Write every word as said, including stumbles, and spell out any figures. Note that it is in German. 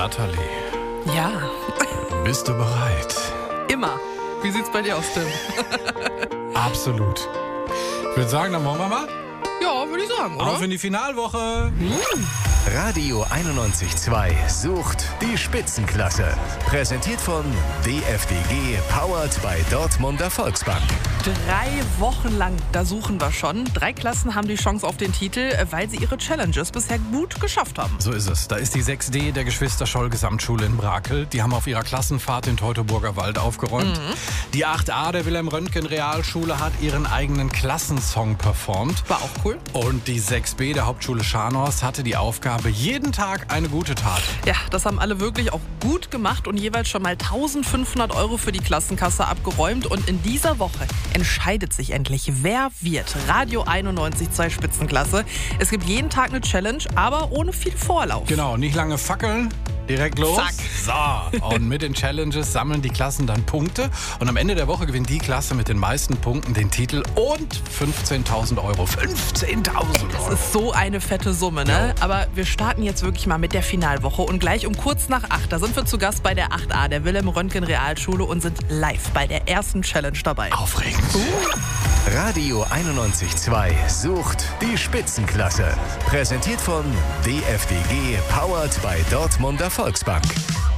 Nathalie, Ja, bist du bereit? immer. Wie sieht's bei dir aus, Tim? Absolut. Ich würde sagen, dann wollen wir mal Ja, würde ich sagen, oder? auf in die Finalwoche. Radio einundneunzig Komma zwei sucht die Spitzenklasse. Präsentiert von D F D G, powered by Dortmunder Volksbank. Drei Wochen lang, da suchen wir schon. Drei Klassen haben die Chance auf den Titel, weil sie ihre Challenges bisher gut geschafft haben. So ist es. Da ist die sechs D der Geschwister Scholl Gesamtschule in Brakel. Die haben auf ihrer Klassenfahrt den Teutoburger Wald aufgeräumt. Mhm. Die acht A der Wilhelm Röntgen Realschule hat ihren eigenen Klassensong performt. War auch cool. Und die sechs B der Hauptschule Scharnhorst hatte die Aufgabe, jeden Tag eine gute Tat. Ja, das haben alle wirklich auch gut gemacht und jeweils schon mal eintausendfünfhundert Euro für die Klassenkasse abgeräumt. Und in dieser Woche entscheidet sich endlich, wer wird Radio einundneunzig Komma zwei Spitzenklasse. Es gibt jeden Tag eine Challenge, aber ohne viel Vorlauf. Genau, nicht lange fackeln. Direkt los. Zack. So, und mit den Challenges sammeln die Klassen dann Punkte. Und am Ende der Woche gewinnt die Klasse mit den meisten Punkten den Titel und fünfzehntausend Euro. fünfzehntausend Euro. Das ist so eine fette Summe, ne? Ja. Aber wir starten jetzt wirklich mal mit der Finalwoche. Und gleich um kurz nach acht, da sind wir zu Gast bei der acht A der Wilhelm Röntgen Realschule und sind live bei der ersten Challenge dabei. Aufregend. Radio einundneunzig Komma zwei sucht die Spitzenklasse. Präsentiert von D F D G, powered by Dortmunder Volksbank.